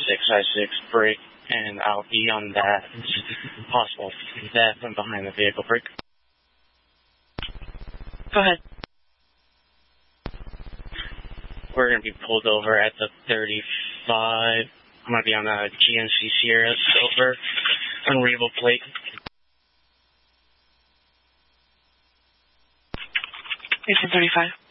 656 brake, and I'll be on that possible theft from behind the vehicle brake. Go ahead. We're going to be pulled over at the 35. I'm going to be on a GMC Sierra Silver, unreadable plate. It's 35.